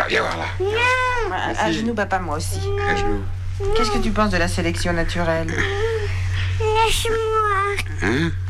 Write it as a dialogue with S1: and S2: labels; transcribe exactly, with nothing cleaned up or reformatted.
S1: viens voir là.
S2: Non.
S3: À, à genoux, papa, moi aussi.
S1: À genoux.
S3: Qu'est-ce que tu penses de la sélection naturelle?
S2: Lâche-moi.
S1: Hein?